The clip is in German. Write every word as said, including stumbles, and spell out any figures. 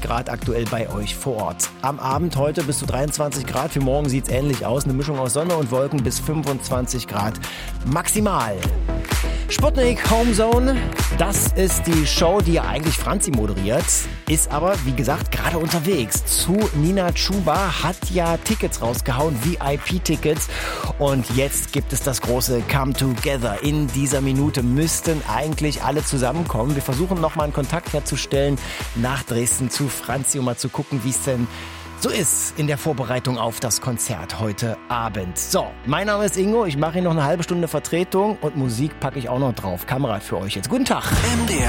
Grad aktuell bei euch vor Ort. Am Abend heute bis zu dreiundzwanzig Grad. Für morgen sieht es ähnlich aus. Eine Mischung aus Sonne und Wolken bis fünfundzwanzig Grad maximal. Sputnik Homezone, das ist die Show, die ja eigentlich Franzi moderiert, ist aber, wie gesagt, gerade unterwegs zu Nina Chuba, hat ja Tickets rausgehauen, V I P-Tickets, und jetzt gibt es das große Come Together. In dieser Minute müssten eigentlich alle zusammenkommen. Wir versuchen nochmal einen Kontakt herzustellen nach Dresden zu Franzi, um mal zu gucken, wie es denn so ist in der Vorbereitung auf das Konzert heute Abend. So, mein Name ist Ingo, ich mache hier noch eine halbe Stunde Vertretung und Musik packe ich auch noch drauf. Kamera für euch jetzt. Guten Tag. M D R